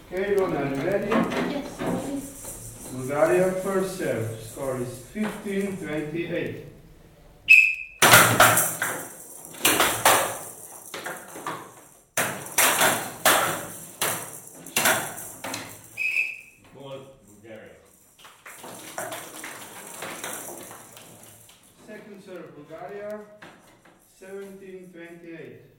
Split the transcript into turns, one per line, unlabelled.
Okay, Ron, are you ready?
Yes.
Bulgaria first serve. Score is 15-28.
Ball, Bulgaria.
Second serve, Bulgaria 17-28.